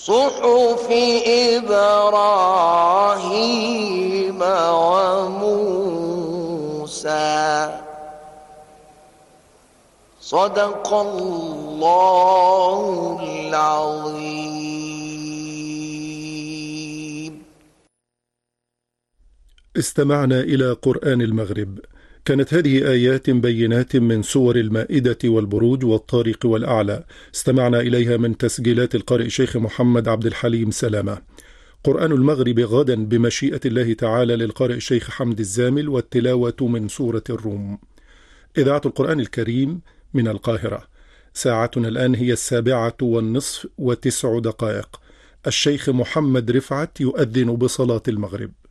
صحف إبراهيم وموسى. صدق الله العظيم. استمعنا إلى قرآن المغرب. كانت هذه آيات بينات من سور المائدة والبروج والطارق والأعلى، استمعنا إليها من تسجيلات القارئ الشيخ محمد عبد الحليم سلامة. قرآن المغرب غدا بمشيئة الله تعالى للقارئ الشيخ حمد الزامل، والتلاوة من سورة الروم. إذاعة القرآن الكريم من القاهرة. ساعتنا الآن هي 7:09. الشيخ محمد رفعت يؤذن بصلاة المغرب.